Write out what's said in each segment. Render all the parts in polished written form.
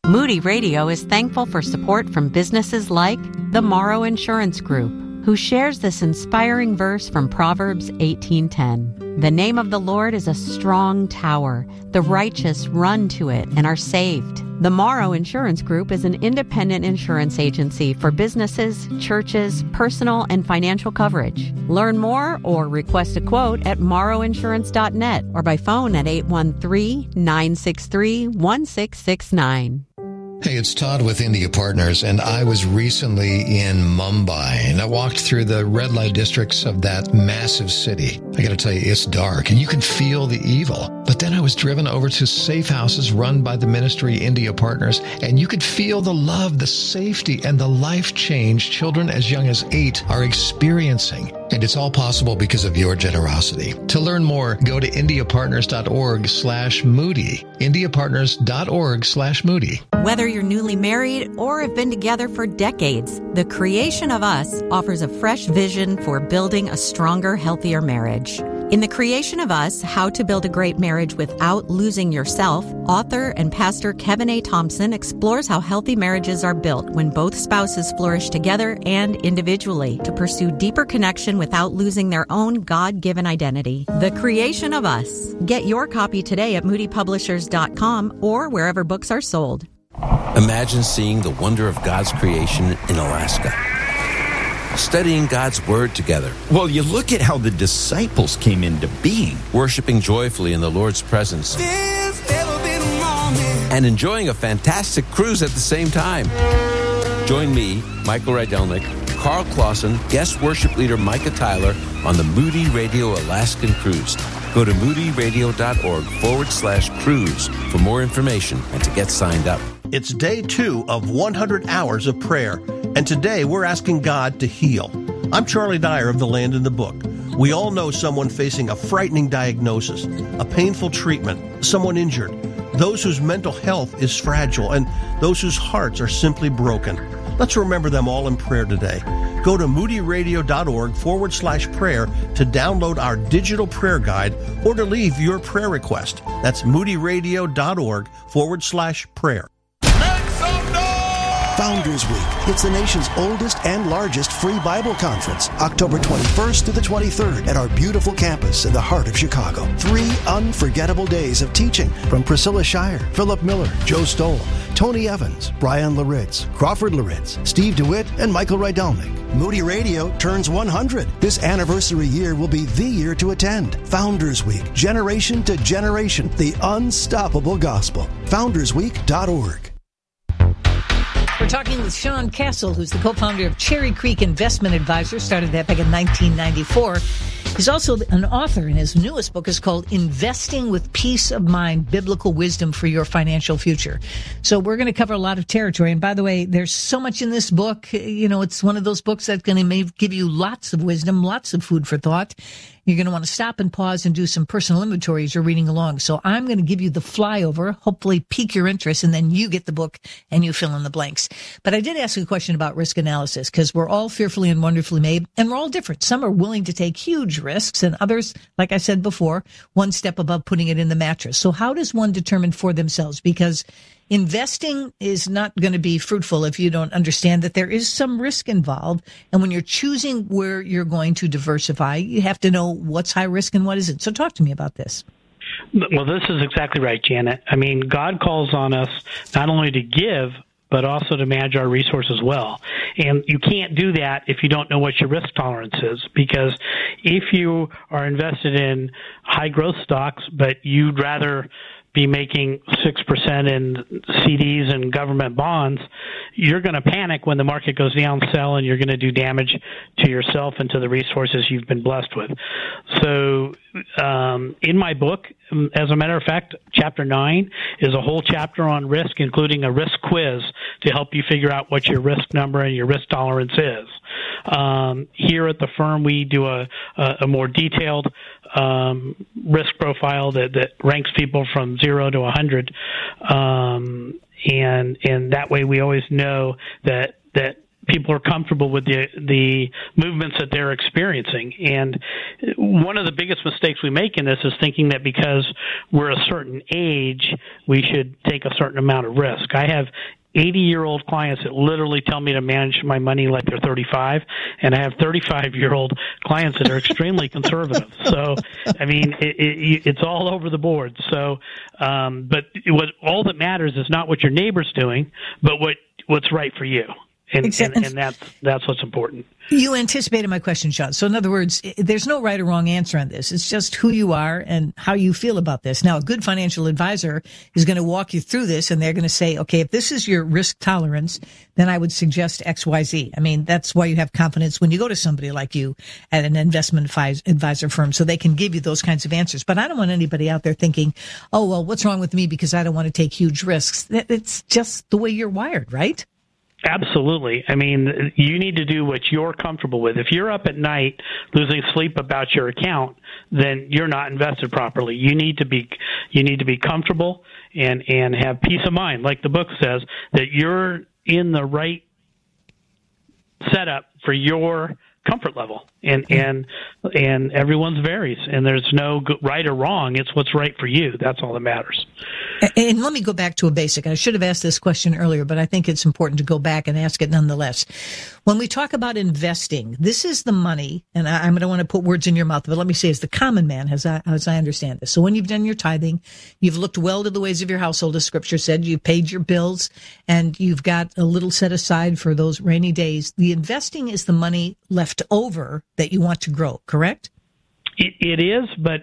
Moody Radio is thankful for support from businesses like the Morrow Insurance Group, who shares this inspiring verse from Proverbs 18:10. The name of the Lord is a strong tower. The righteous run to it and are saved. The Morrow Insurance Group is an independent insurance agency for businesses, churches, personal and financial coverage. Learn more or request a quote at morrowinsurance.net or by phone at 813-963-1669. Hey, it's Todd with India Partners, and I was recently in Mumbai, and I walked through the red light districts of that massive city. I got to tell you, it's dark, and you can feel the evil. But then I was driven over to safe houses run by the ministry India Partners, and you could feel the love, the safety, and the life change children as young as 8 are experiencing. And it's all possible because of your generosity. To learn more, go to indiapartners.org/Moody. indiapartners.org/Moody. Whether you're newly married or have been together for decades, The Creation of Us offers a fresh vision for building a stronger, healthier marriage. In The Creation of Us, How to Build a Great Marriage Without Losing Yourself, author and pastor Kevin A. Thompson explores how healthy marriages are built when both spouses flourish together and individually to pursue deeper connection without losing their own God-given identity. The Creation of Us. Get your copy today at moodypublishers.com or wherever books are sold. Imagine seeing the wonder of God's creation in Alaska. Studying God's Word together. Well, you look at how the disciples came into being. Worshiping joyfully in the Lord's presence. And enjoying a fantastic cruise at the same time. Join me, Michael Rydelnik, Carl Clausen, guest worship leader Micah Tyler on the Moody Radio Alaskan Cruise. Go to moodyradio.org/cruise for more information and to get signed up. It's day 2 of 100 hours of prayer, and today we're asking God to heal. I'm Charlie Dyer of The Land in the Book. We all know someone facing a frightening diagnosis, a painful treatment, someone injured, those whose mental health is fragile, and those whose hearts are simply broken. Let's remember them all in prayer today. Go to moodyradio.org/prayer to download our digital prayer guide or to leave your prayer request. That's moodyradio.org/prayer. Founders Week. It's the nation's oldest and largest free Bible conference, October 21st to the 23rd at our beautiful campus in the heart of Chicago. 3 unforgettable days of teaching from Priscilla Shire, Philip Miller, Joe Stoll, Tony Evans, Brian Laritz, Crawford Laritz, Steve DeWitt, and Michael Rydelnik. Moody Radio turns 100. This anniversary year will be the year to attend. Founders Week, generation to generation, the unstoppable gospel. FoundersWeek.org. We're talking with Sean Castle, who's the co-founder of Cherry Creek Investment Advisors, started that back in 1994. He's also an author, and his newest book is called Investing with Peace of Mind, Biblical Wisdom for Your Financial Future. So we're going to cover a lot of territory. And by the way, there's so much in this book. You know, it's one of those books that's going to give you lots of wisdom, lots of food for thought. You're going to want to stop and pause and do some personal inventory as you're reading along. So I'm going to give you the flyover, hopefully pique your interest, and then you get the book and you fill in the blanks. But I did ask a question about risk analysis because we're all fearfully and wonderfully made, and we're all different. Some are willing to take huge risks, and others, like I said before, one step above putting it in the mattress. So how does one determine for themselves? Because investing is not going to be fruitful if you don't understand that there is some risk involved. And when you're choosing where you're going to diversify, you have to know what's high risk and what isn't. So talk to me about this. Well, this is exactly right, Janet. I mean, God calls on us not only to give, but also to manage our resources well. And you can't do that if you don't know what your risk tolerance is, because if you are invested in high growth stocks, but you'd rather be making 6% in CDs and government bonds, you're going to panic when the market goes down, sell, and you're going to do damage to yourself and to the resources you've been blessed with. So in my book, as a matter of fact, Chapter 9 is a whole chapter on risk, including a risk quiz to help you figure out what your risk number and your risk tolerance is. Here at the firm, we do a more detailed risk profile that ranks people from 0 to 100, and that way we always know that people are comfortable with the movements that they're experiencing. And one of the biggest mistakes we make in this is thinking that because we're a certain age, we should take a certain amount of risk. I have 80-year-old clients that literally tell me to manage my money like they're 35, and I have 35-year-old clients that are extremely conservative. So, I mean, it's all over the board. So, but all that matters is not what your neighbor's doing, but what's right for you. And that's what's important. You anticipated my question, Sean. So in other words, there's no right or wrong answer on this. It's just who you are and how you feel about this. Now, a good financial advisor is going to walk you through this, and they're going to say, okay, if this is your risk tolerance, then I would suggest XYZ. I mean, that's why you have confidence when you go to somebody like you at an investment advisor firm, so they can give you those kinds of answers. But I don't want anybody out there thinking, oh, well, what's wrong with me because I don't want to take huge risks. It's just the way you're wired, right? Absolutely. I mean, you need to do what you're comfortable with. If you're up at night losing sleep about your account, then you're not invested properly. You need to be comfortable and have peace of mind, like the book says, that you're in the right setup for your comfort level. And everyone's varies, and there's no right or wrong. It's what's right for you. That's all that matters. And let me go back to a basic. I should have asked this question earlier, but I think it's important to go back and ask it nonetheless. When we talk about investing, this is the money, and I don't want to put words in your mouth, but let me say it's the common man, as I understand this. So when you've done your tithing, you've looked well to the ways of your household, as Scripture said, you've paid your bills, and you've got a little set aside for those rainy days. The investing is the money left over that you want to grow, correct? It is, but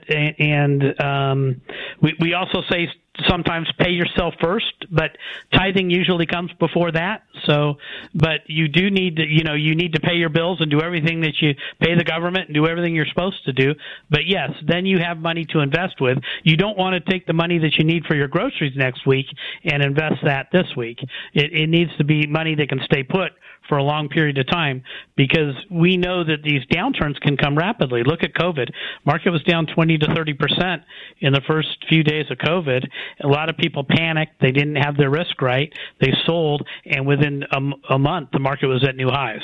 we also say sometimes pay yourself first, but tithing usually comes before that. So, but you do need to, you need to pay your bills and do everything that you pay the government and do everything you're supposed to do. But yes, then you have money to invest with. You don't want to take the money that you need for your groceries next week and invest that this week. It needs to be money that can stay put for a long period of time, because we know that these downturns can come rapidly. Look at COVID. Market was down 20 to 30% in the first few days of COVID. A lot of people panicked. They didn't have their risk right. They sold, and within a month, the market was at new highs.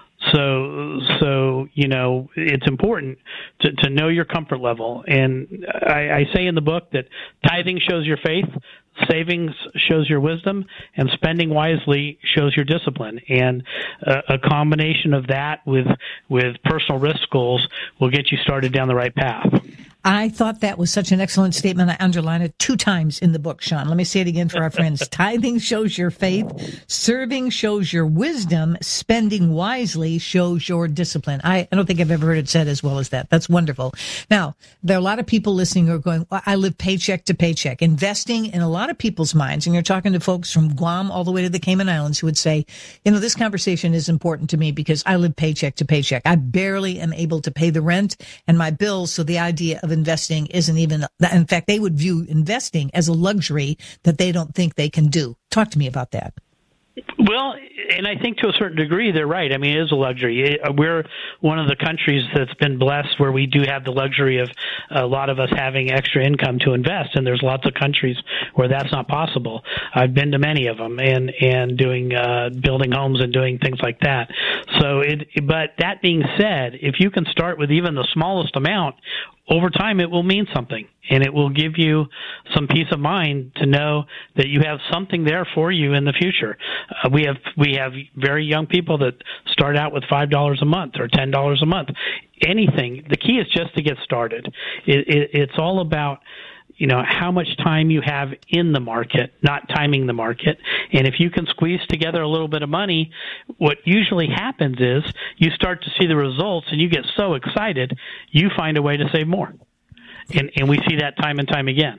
So it's important to know your comfort level. And I say in the book that tithing shows your faith, savings shows your wisdom, and spending wisely shows your discipline. And a combination of that with personal risk goals will get you started down the right path. I thought that was such an excellent statement. I underlined it 2 times in the book, Sean. Let me say it again for our friends. Tithing shows your faith. Serving shows your wisdom. Spending wisely shows your discipline. I don't think I've ever heard it said as well as that. That's wonderful. Now, there are a lot of people listening who are going, well, I live paycheck to paycheck. Investing in a lot of people's minds, and you're talking to folks from Guam all the way to the Cayman Islands who would say, this conversation is important to me because I live paycheck to paycheck. I barely am able to pay the rent and my bills, so the idea of investing isn't even, in fact, they would view investing as a luxury that they don't think they can do. Talk to me about that. Well, and I think to a certain degree they're right. I mean, it is a luxury. We're one of the countries that's been blessed where we do have the luxury of a lot of us having extra income to invest, and there's lots of countries where that's not possible. I've been to many of them and doing building homes and doing things like that. So, but that being said, if you can start with even the smallest amount, over time, it will mean something, and it will give you some peace of mind to know that you have something there for you in the future. We have very young people that start out with $5 a month or $10 a month. Anything. The key is just to get started. It's all about how much time you have in the market, not timing the market. And if you can squeeze together a little bit of money, what usually happens is you start to see the results and you get so excited, you find a way to save more. And we see that time and time again.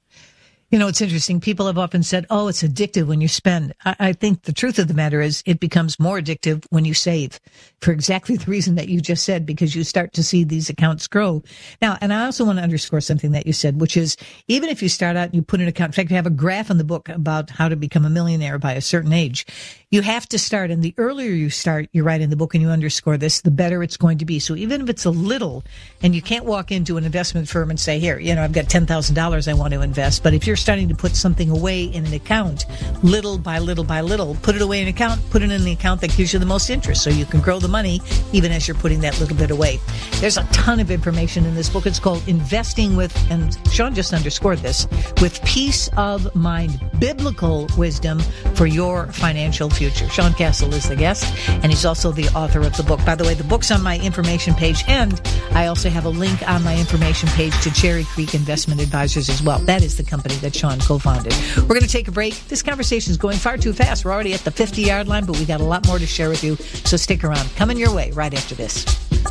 It's interesting. People have often said, oh, it's addictive when you spend. I think the truth of the matter is it becomes more addictive when you save for exactly the reason that you just said, because you start to see these accounts grow. Now, and I also want to underscore something that you said, which is even if you start out and you put an account, in fact, you have a graph in the book about how to become a millionaire by a certain age. You have to start, and the earlier you start, you write in the book and you underscore this, the better it's going to be. So even if it's a little, and you can't walk into an investment firm and say, here, I've got $10,000 I want to invest. But if you're starting to put something away in an account, little by little by little, put it away in an account, put it in the account that gives you the most interest so you can grow the money even as you're putting that little bit away. There's a ton of information in this book. It's called Investing with, and Sean just underscored this, with peace of mind, biblical wisdom for your financial future. Sean Castle is the guest, and he's also the author of the book. By the way, the book's on my information page, and I also have a link on my information page to Cherry Creek Investment Advisors as well. That is the company that Sean co-founded. We're going to take a break. This conversation is going far too fast. We're already at the 50-yard line, but we got a lot more to share with you, so stick around. Coming your way right after this.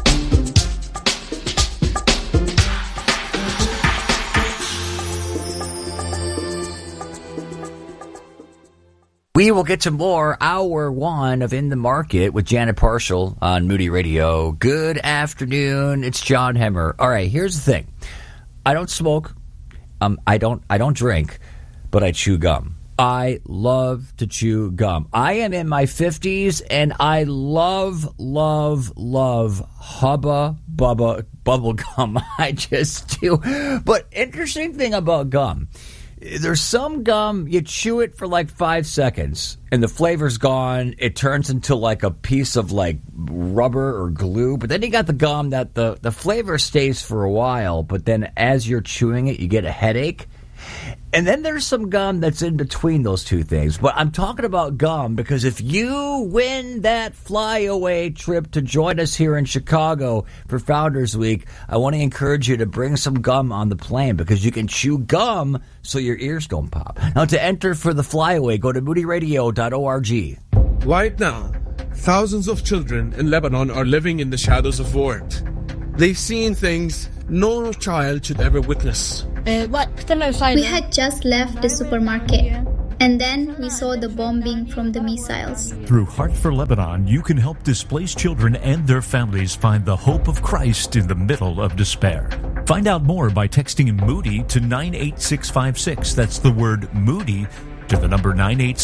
We will get to more Hour 1 of In the Market with Janet Parshall on Moody Radio. Good afternoon. It's John Hemmer. All right, here's the thing. I don't smoke. I don't drink, but I chew gum. I love to chew gum. I am in my 50s, and I love Hubba Bubba bubble gum. I just do. But interesting thing about gum, there's some gum, you chew it for like 5 seconds, and the flavor's gone. It turns into like a piece of like rubber or glue. But then you got the gum that the flavor stays for a while, but then as you're chewing it, you get a headache. And then there's some gum that's in between those two things. But I'm talking about gum because if you win that flyaway trip to join us here in Chicago for Founders Week, I want to encourage you to bring some gum on the plane because you can chew gum so your ears don't pop. Now, to enter for the flyaway, go to moodyradio.org. Right now, thousands of children in Lebanon are living in the shadows of war. They've seen things no child should ever witness. We had just left the supermarket, and then we saw the bombing from the missiles. Through Heart for Lebanon, you can help displaced children and their families find the hope of Christ in the middle of despair. Find out more by texting Moody to 98656. That's the word Moody to the number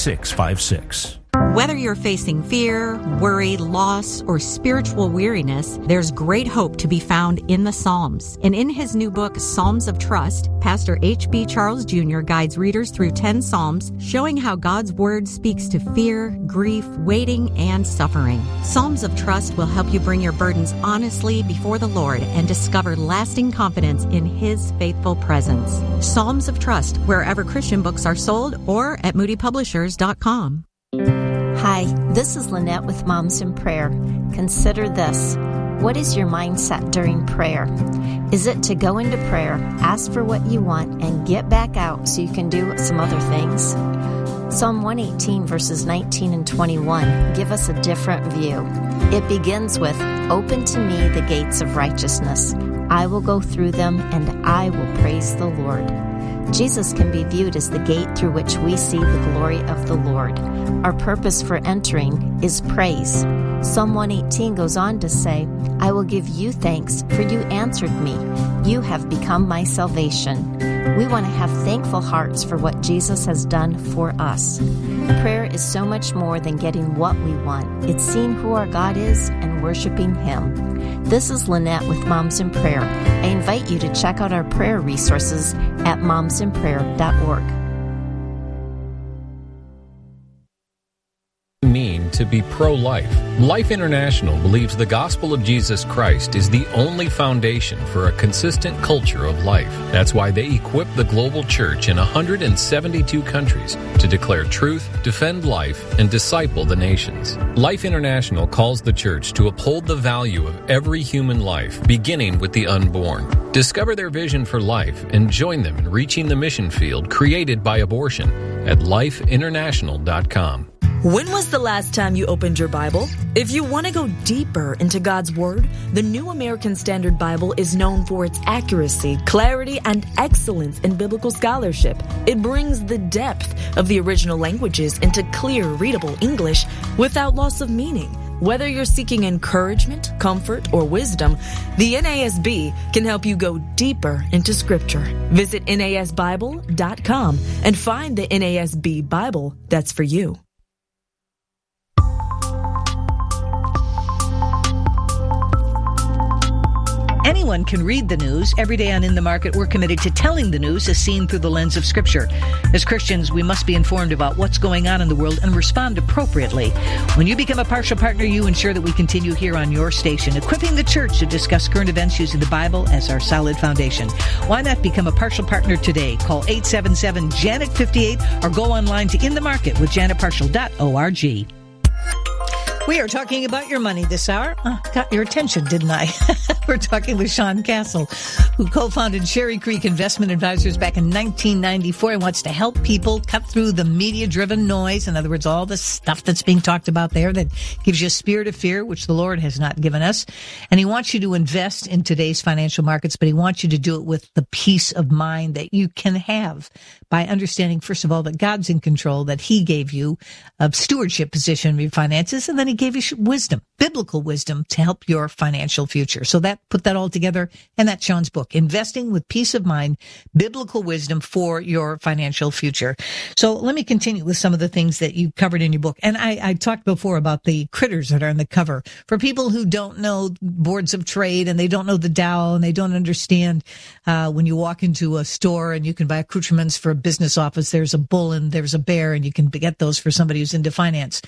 98656. Whether you're facing fear, worry, loss, or spiritual weariness, there's great hope to be found in the Psalms. And in his new book, Psalms of Trust, Pastor H.B. Charles Jr. guides readers through 10 Psalms, showing how God's Word speaks to fear, grief, waiting, and suffering. Psalms of Trust will help you bring your burdens honestly before the Lord and discover lasting confidence in His faithful presence. Psalms of Trust, wherever Christian books are sold, or at moodypublishers.com. Hi, this is Lynette with Moms in Prayer. Consider this. What is your mindset during prayer? Is it to go into prayer, ask for what you want, and get back out so you can do some other things? Psalm 118 verses 19 and 21 give us a different view. It begins with, "Open to me the gates of righteousness. I will go through them and I will praise the Lord." Jesus can be viewed as the gate through which we see the glory of the Lord. Our purpose for entering is praise. Psalm 118 goes on to say, "I will give you thanks, for you answered me. You have become my salvation." We want to have thankful hearts for what Jesus has done for us. Prayer is so much more than getting what we want. It's seeing who our God is and worshiping Him. This is Lynette with Moms in Prayer. I invite you to check out our prayer resources at momsinprayer.org. Mean to be pro-life. Life International believes the gospel of Jesus Christ is the only foundation for a consistent culture of life. That's why they equip the global church in 172 countries to declare truth, defend life, and disciple the nations. Life International calls the church to uphold the value of every human life, beginning with the unborn. Discover their vision for life and join them in reaching the mission field created by abortion at lifeinternational.com. When was the last time you opened your Bible? If you want to go deeper into God's Word, the New American Standard Bible is known for its accuracy, clarity, and excellence in biblical scholarship. It brings the depth of the original languages into clear, readable English without loss of meaning. Whether you're seeking encouragement, comfort, or wisdom, the NASB can help you go deeper into Scripture. Visit NASBible.com and find the NASB Bible that's for you. anyone can read the news. Every day on In the Market, we're committed to telling the news as seen through the lens of Scripture. As Christians, we must be informed about what's going on in the world and respond appropriately. When you become a partial partner, you ensure that we continue here on your station, equipping the church to discuss current events using the Bible as our solid foundation. Why not become a partial partner today? Call 877-JANET-58 or go online to inthemarketwithjanetpartial.org. We are talking about your money this hour. Got your attention, didn't I? We're talking with Sean Castle, who co-founded Cherry Creek Investment Advisors back in 1994 and wants to help people cut through the media-driven noise. In other words, all the stuff that's being talked about there that gives you a spirit of fear, which the Lord has not given us. And he wants you to invest in today's financial markets, but he wants you to do it with the peace of mind that you can have by understanding, first of all, that God's in control, that he gave you a stewardship position of your finances, and then he gave you wisdom, biblical wisdom, to help your financial future. So put that all together, and that's Sean's book, Investing with Peace of Mind, Biblical Wisdom for Your Financial Future. So let me continue with some of the things that you covered in your book. And I talked before about the critters that are on the cover. For people who don't know boards of trade and they don't know the Dow and they don't understand when you walk into a store and you can buy accoutrements for a business office, there's a bull and there's a bear, and you can get those for somebody who's into finance.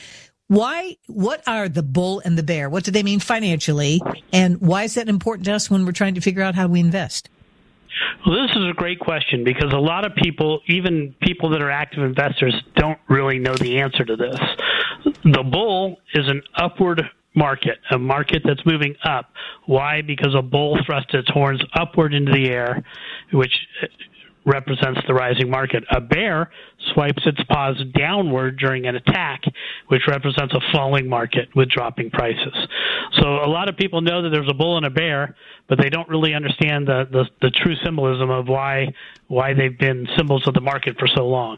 What are the bull and the bear? What do they mean financially? And why is that important to us when we're trying to figure out how we invest? Well, this is a great question because a lot of people, even people that are active investors, don't really know the answer to this. The bull is an upward market, a market that's moving up. Why? Because a bull thrusts its horns upward into the air, which represents the rising market. A bear swipes its paws downward during an attack, which represents a falling market with dropping prices. So a lot of people know that there's a bull and a bear, but they don't really understand the true symbolism of why they've been symbols of the market for so long.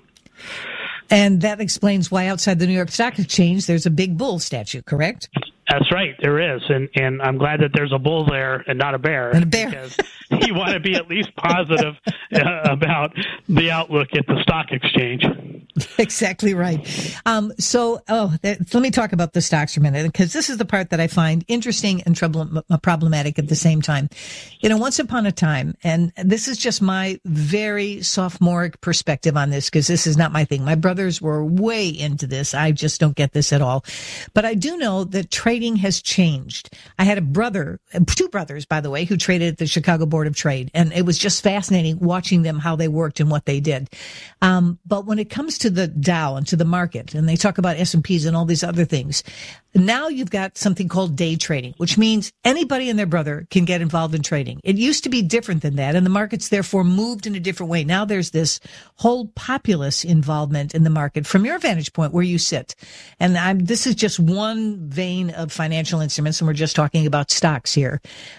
And that explains why outside the New York Stock Exchange there's a big bull statue, correct? That's right, there is, and I'm glad that there's a bull there and not a bear. And a bear. Because you want to be at least positive about the outlook at the stock exchange. Exactly right. Let me talk about the stocks for a minute, because this is the part that I find interesting and problematic at the same time. Once upon a time, and this is just my very sophomoric perspective on this, because this is not my thing. My brothers were way into this. I just don't get this at all. But I do know that trading has changed. I had two brothers, by the way, who traded at the Chicago Board of Trade, and it was just fascinating watching them, how they worked and what they did. But when it comes to the Dow and to the market, and they talk about S&Ps and all these other things, now you've got something called day trading, which means anybody and their brother can get involved in trading. It used to be different than that, and the markets therefore moved in a different way. Now there's this whole populace involvement in the market from your vantage point where you sit. And this is just one vein of financial instruments, and we're just talking about stocks here.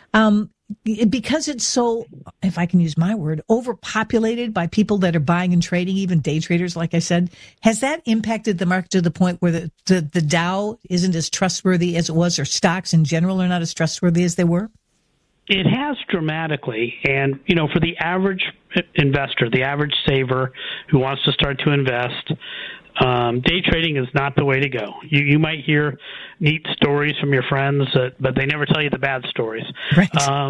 Because it's so, if I can use my word, overpopulated by people that are buying and trading, even day traders, like I said, has that impacted the market to the point where the Dow isn't as trustworthy as it was, or stocks in general are not as trustworthy as they were? It has dramatically. And, for the average investor, the average saver who wants to start to invest, day trading is not the way to go. You might hear neat stories from your friends, but they never tell you the bad stories. Right.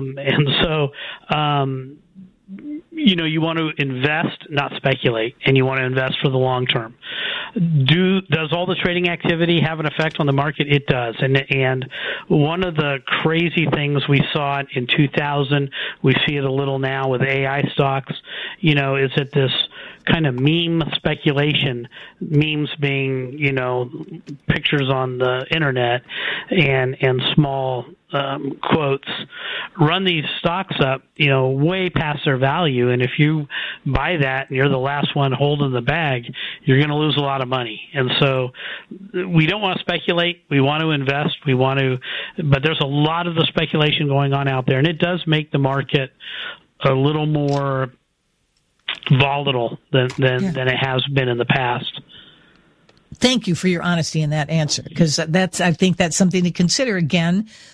You want to invest, not speculate, and you want to invest for the long term. Does all the trading activity have an effect on the market? It does. And one of the crazy things we saw in 2000, we see it a little now with AI stocks, is that this kind of meme speculation, memes being, pictures on the internet and small quotes, run these stocks up, way past their value. And if you buy that and you're the last one holding the bag, you're going to lose a lot of money. And so we don't want to speculate. We want to invest. But there's a lot of the speculation going on out there, and it does make the market a little more volatile than it has been in the past. Thank you for your honesty in that answer, because I think that's something to consider again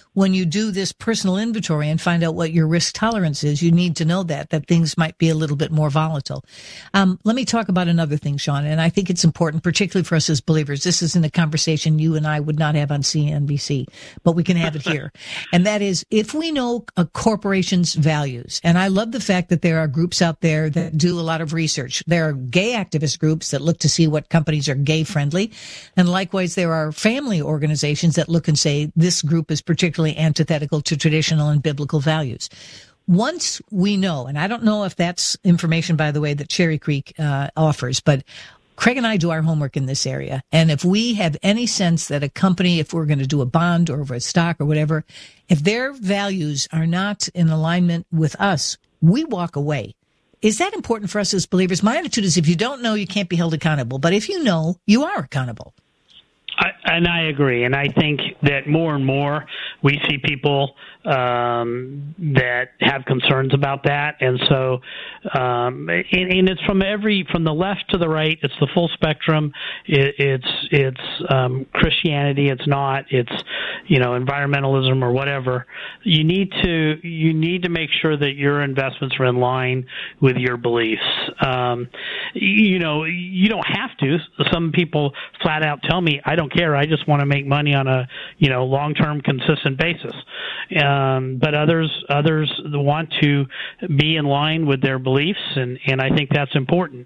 when you do this personal inventory and find out what your risk tolerance is, you need to know that things might be a little bit more volatile. Let me talk about another thing, Sean, and I think it's important, particularly for us as believers. This isn't a conversation you and I would not have on CNBC, but we can have it here. And that is, if we know a corporation's values, and I love the fact that there are groups out there that do a lot of research. There are gay activist groups that look to see what companies are gay friendly. And likewise, there are family organizations that look and say this group is particularly antithetical to traditional and biblical values. Once we know, and I don't know if that's information, by the way, that Cherry Creek offers, but Craig and I do our homework in this area. And if we have any sense that a company, if we're going to do a bond or a stock or whatever, if their values are not in alignment with us, we walk away. Is that important for us as believers? My attitude is if you don't know, you can't be held accountable. But if you know, you are accountable. I agree. And I think that more and more we see people that have concerns about that. And so, and it's from the left to the right, it's the full spectrum. It's Christianity. It's not, it's, environmentalism or whatever. You need to make sure that your investments are in line with your beliefs. You don't have to. Some people flat out tell me, I don't care. I just want to make money on a, long-term consistent basis. But others want to be in line with their beliefs, and I think that's important.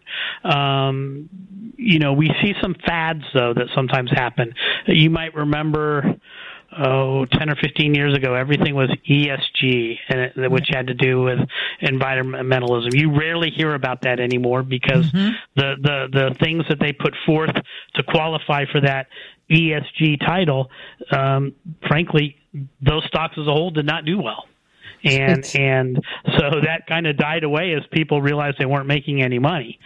We see some fads, though, that sometimes happen. You might remember 10 or 15 years ago, everything was ESG, which had to do with environmentalism. You rarely hear about that anymore because the things that they put forth to qualify for that ESG title, frankly, those stocks as a whole did not do well. And so that kind of died away as people realized they weren't making any money.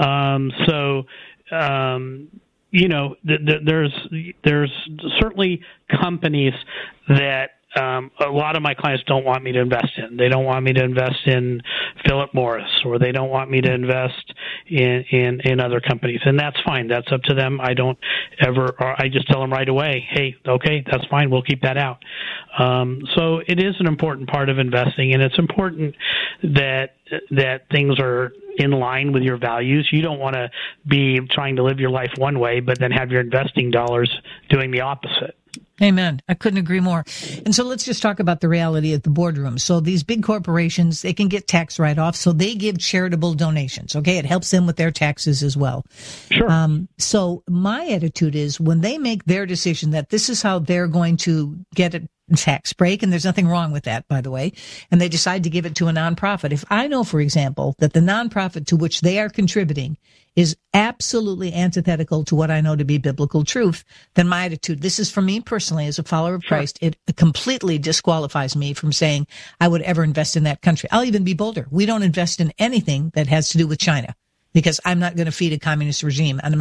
There's certainly companies that a lot of my clients don't want me to invest in. They don't want me to invest in Philip Morris, or they don't want me to invest in other companies, and that's fine. That's up to them. I just tell them right away, hey, okay, that's fine. We'll keep that out. So it is an important part of investing, and it's important that things are in line with your values. You don't want to be trying to live your life one way, but then have your investing dollars doing the opposite. Amen. I couldn't agree more. And so let's just talk about the reality of the boardroom. So these big corporations, they can get tax write-offs, so they give charitable donations. Okay, it helps them with their taxes as well. Sure. So my attitude is when they make their decision that this is how they're going to get a tax break, and there's nothing wrong with that, by the way, and they decide to give it to a nonprofit. If I know, for example, that the nonprofit to which they are contributing is absolutely antithetical to what I know to be biblical truth, then my attitude, this is for me personally as a follower of Christ, it completely disqualifies me from saying I would ever invest in that country. I'll even be bolder. We don't invest in anything that has to do with China, because I'm not going to feed a communist regime. And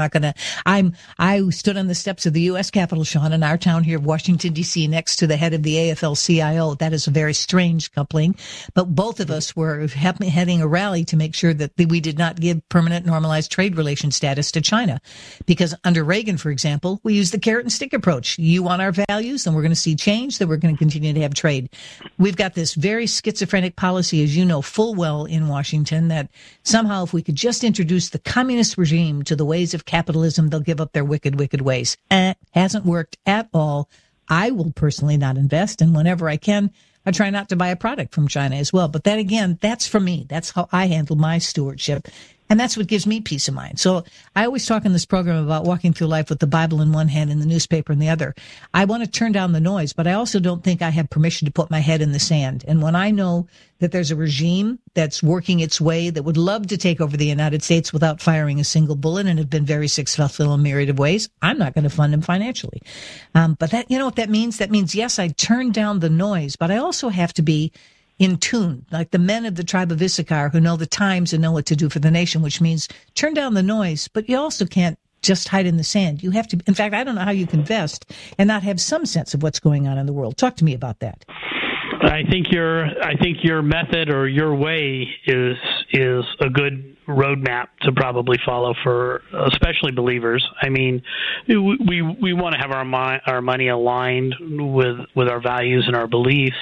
I stood on the steps of the U.S. Capitol, Sean, in our town here of Washington, D.C., next to the head of the AFL-CIO. That is a very strange coupling. But both of us were heading a rally to make sure that we did not give permanent normalized trade relation status to China. Because under Reagan, for example, we used the carrot and stick approach. You want our values, and we're going to see change, then we're going to continue to have trade. We've got this very schizophrenic policy, as you know full well, in Washington, that somehow if we could just introduce the communist regime to the ways of capitalism, they'll give up their wicked, wicked ways. Hasn't worked at all. I will personally not invest, and whenever I can, I try not to buy a product from China as well. But that, again, that's for me. That's how I handle my stewardship. And that's what gives me peace of mind. So I always talk in this program about walking through life with the Bible in one hand and the newspaper in the other. I want to turn down the noise, but I also don't think I have permission to put my head in the sand. And when I know that there's a regime that's working its way that would love to take over the United States without firing a single bullet and have been very successful in a myriad of ways, I'm not going to fund them financially. But that, you know what that means? That means, yes, I turn down the noise, but I also have to be in tune, like the men of the tribe of Issachar who know the times and know what to do for the nation, which means turn down the noise, but you also can't just hide in the sand. You have to, in fact, I don't know how you can invest and not have some sense of what's going on in the world. Talk to me about that. I think your method or your way is a good roadmap to probably follow for especially believers. I mean, we want to have our money aligned with our values and our beliefs.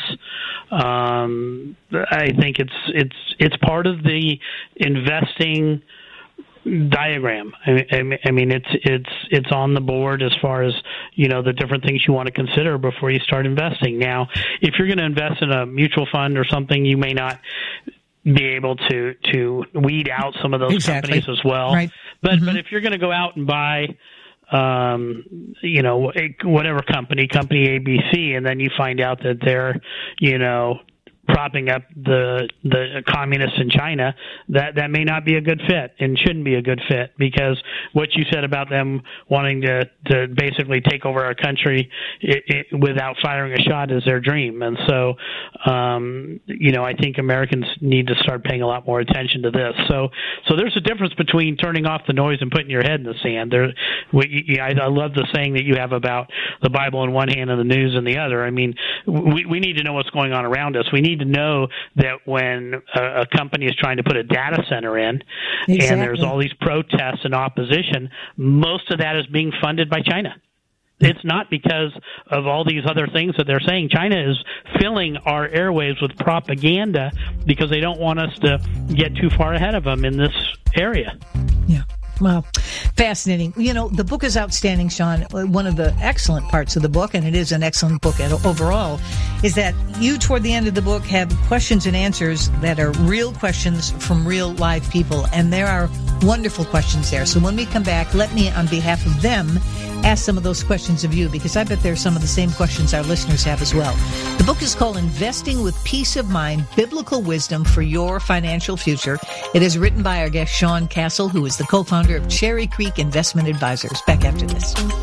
I think it's part of the investing diagram. I mean, it's on the board as far as, you know, the different things you want to consider before you start investing. Now, if you're going to invest in a mutual fund or something, you may not be able to weed out some of those companies as well. Right. But if you're going to go out and buy, you know, whatever company ABC, and then you find out that they're, you know, propping up the communists in China, that may not be a good fit and shouldn't be a good fit, because what you said about them wanting to basically take over our country without firing a shot is their dream. And so, you know, I think Americans need to start paying a lot more attention to this. So there's a difference between turning off the noise and putting your head in the sand. I love the saying that you have about the Bible in one hand and the news in the other. I mean, we need to know what's going on around us. We need to know that when a company is trying to put a data center in, and there's all these protests and opposition, most of that is being funded by China. It's not because of all these other things that they're saying. China is filling our airwaves with propaganda because they don't want us to get too far ahead of them in this area. Yeah. Wow. Fascinating. You know, the book is outstanding, Sean. One of the excellent parts of the book, and it is an excellent book overall, is that you, toward the end of the book, have questions and answers that are real questions from real live people. And there are wonderful questions there. So when we come back, let me, on behalf of them, ask some of those questions of you, because I bet there's some of the same questions our listeners have as well. The book is called Investing with Peace of Mind, Biblical Wisdom for Your Financial Future. It is written by our guest, Sean Castle, who is the co-founder of Cherry Creek Investment Advisors. Back after this.